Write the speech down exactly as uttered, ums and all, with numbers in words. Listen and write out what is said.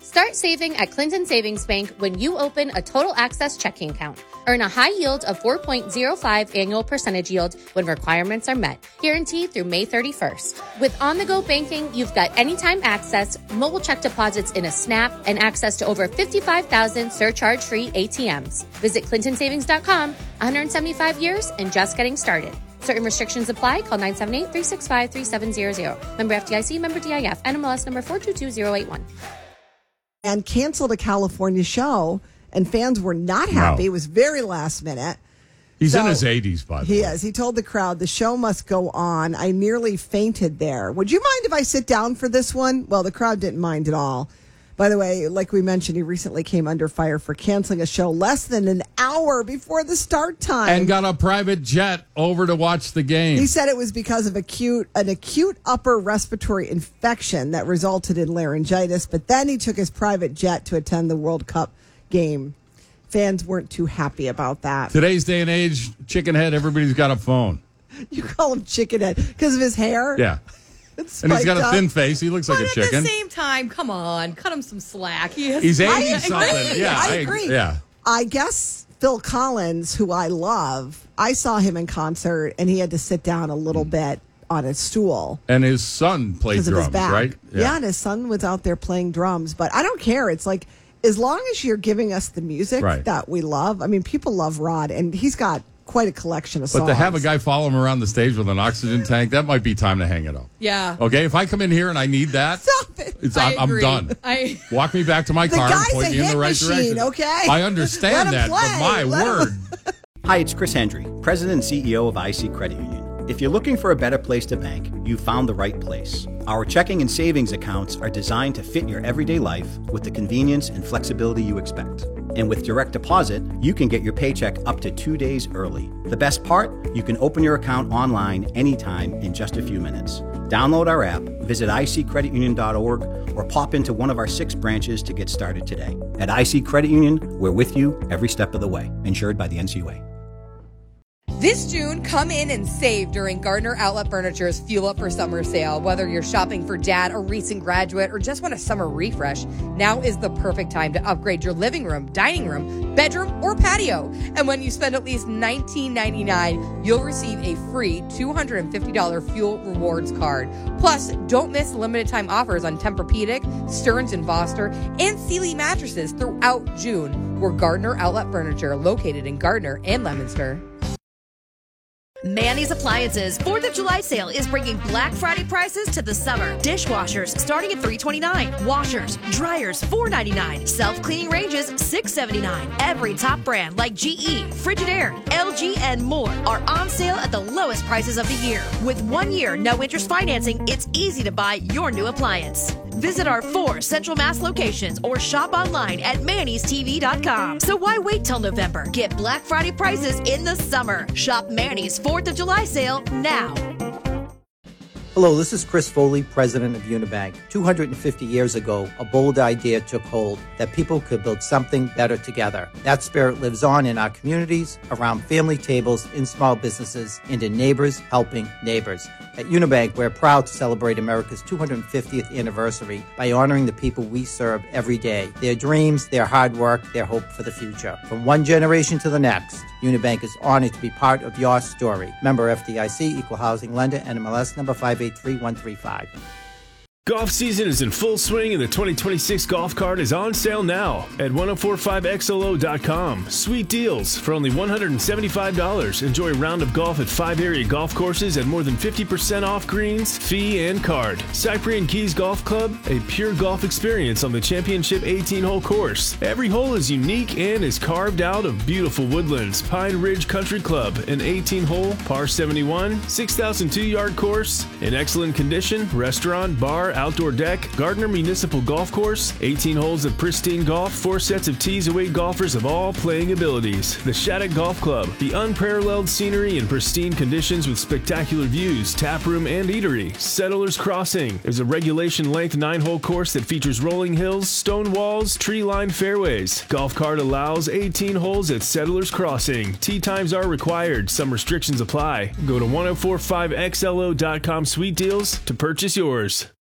Start saving at Clinton Savings Bank when you open a Total Access checking account. Earn a high yield of four point zero five annual percentage yield when requirements are met. Guaranteed through May thirty-first. With on-the-go banking, you've got anytime access, mobile check deposits in a snap, and access to over fifty-five thousand surcharge-free A T Ms. Visit clinton savings dot com. one hundred seventy-five years and just getting started. Certain restrictions apply. Call nine seven eight, three six five, three seven zero zero. Member F D I C, member D I F, N M L S number four two two zero eight one. And canceled a California show, and fans were not happy. Wow. It was very last minute. He's So, in his eighties, by the He way. is. He told the crowd the show must go on. I nearly fainted there. Would you mind if I sit down for this one? Well, the crowd didn't mind at all. By the way, like we mentioned, he recently came under fire for canceling a show less than an hour before the start time. And got a private jet over to watch the game. He said it was because of acute an acute upper respiratory infection that resulted in laryngitis, but then he took his private jet to attend the World Cup game. Fans weren't too happy about that. Today's day and age, chicken head, everybody's got a phone. You call him chicken head because of his hair? Yeah. It's And he's got a spiked thin up. face. He looks But like a at chicken. the same time, come on, cut him some slack. He has He's I eighty agree. something. Yeah, I agree. Yeah. I guess Phil Collins, who I love, I saw him in concert, and he had to sit down a little bit on a stool And his son played because of drums, his back. right? Yeah. and his son was out there playing drums. But I don't care. It's like, as long as you're giving us the music Right. that we love. I mean, people love Rod, and he's got quite a collection of songs. But to have a guy follow him around the stage with an oxygen tank, that might be time to hang it up. Yeah. Okay, if I come in here and I need that, Stop it. it's, I I'm, I'm agree. done. I- Walk me back to my The car and guy's point a me in the hit right machine, direction. okay? I understand Let that, him but play. my Let him- word. Hi, it's Chris Hendry, President and C E O of I C Credit Union. If you're looking for a better place to bank, you found the right place. Our checking and savings accounts are designed to fit your everyday life with the convenience and flexibility you expect. And with direct deposit, you can get your paycheck up to two days early. The best part? You can open your account online anytime in just a few minutes. Download our app, visit I C credit union dot org, or pop into one of our six branches to get started today. At I C Credit Union, we're with you every step of the way. Insured by the N C U A. This June, come in and save during Gardner Outlet Furniture's Fuel Up for Summer sale. Whether you're shopping for dad, a recent graduate, or just want a summer refresh, now is the perfect time to upgrade your living room, dining room, bedroom, or patio. And when you spend at least nineteen ninety-nine dollars, you'll receive a free two hundred fifty dollars Fuel Rewards card. Plus, don't miss limited time offers on Tempur-Pedic, Stearns and Foster, and Sealy mattresses throughout June. We're Gardner Outlet Furniture, located in Gardner and Leominster. Manny's Appliances fourth of July sale is bringing Black Friday prices to the summer. Dishwashers starting at three twenty-nine. Washers, dryers four ninety-nine. Self-cleaning ranges six seventy-nine. Every top brand like G E, Frigidaire, L G, and more are on sale at the lowest prices of the year. With one year no interest financing, it's easy to buy your new appliance. Visit our four Central Mass locations or shop online at mannys t v dot com. So why wait till November? Get Black Friday prices in the summer. Shop Manny's fourth of July sale now. Hello, this is Chris Foley, president of Unibank. two hundred fifty years ago, a bold idea took hold that people could build something better together. That spirit lives on in our communities, around family tables, in small businesses, and in neighbors helping neighbors. At Unibank, we're proud to celebrate America's two hundred fiftieth anniversary by honoring the people we serve every day, their dreams, their hard work, their hope for the future. From one generation to the next, Unibank is honored to be part of your story. Member F D I C, Equal Housing Lender, N M L S number five eight three one three five. Golf season is in full swing and the twenty twenty-six golf cart is on sale now at ten forty-five X L O dot com. Sweet deals for only one hundred seventy-five dollars. Enjoy a round of golf at five area golf courses at more than fifty percent off greens, fee, and card. Cyprian Keys Golf Club, a pure golf experience on the championship eighteen-hole course. Every hole is unique and is carved out of beautiful woodlands. Pine Ridge Country Club, an eighteen-hole, par seventy-one, six thousand two yard course, in excellent condition, restaurant, bar, outdoor deck. Gardner Municipal Golf Course, eighteen holes of pristine golf, four sets of tees await golfers of all playing abilities. The Shattuck Golf Club, the unparalleled scenery and pristine conditions with spectacular views, tap room, and eatery. Settlers Crossing is a regulation-length nine-hole course that features rolling hills, stone walls, tree-lined fairways. Golf cart allows eighteen holes at Settlers Crossing. Tee times are required. Some restrictions apply. Go to ten forty-five X L O dot com Sweet Deals to purchase yours.